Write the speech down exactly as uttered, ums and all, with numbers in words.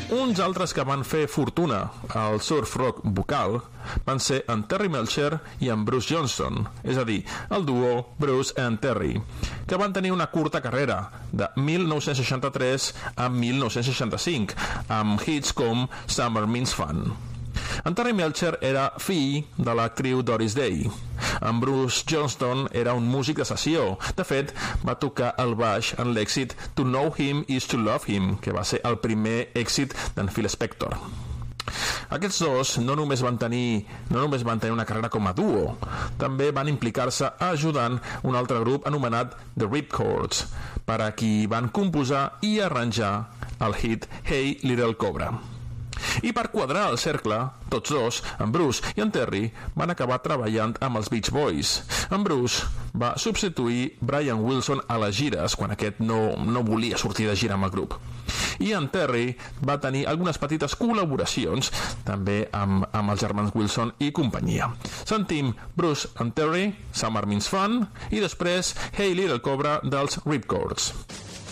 Uns altres que van fer fortuna al surf rock vocal van ser en Terry Melcher i en Bruce Johnston, és a dir, el duo Bruce and Terry, que van tenir una curta carrera de mil nou-cents seixanta-tres a mil nou-cents seixanta-cinc, amb hits com Summer Means Fun. En Terry Melcher era fill de l'actriu Doris Day. En Bruce Johnston era un músic de sessió. De fet, va tocar el baix en l'èxit To Know Him is to Love Him, que va ser el primer èxit d'en Phil Spector. Aquests dos no només van tenir no només van tenir una carrera com a duo, també van implicar-se ajudant un altre grup anomenat The Ripcords, per a qui van composar i arranjar el hit Hey Little Cobra. I per quadrar el cercle, tots dos, en Bruce i en Terry, van acabar treballant amb els Beach Boys. En Bruce va substituir Brian Wilson a les gires, quan aquest no, no volia sortir de gira amb el grup. I en Terry va tenir algunes petites col·laboracions, també amb, amb els germans Wilson i companyia. Sentim Bruce and Terry, Summer Means Fun, i després Hey Little Cobra dels Ripcords.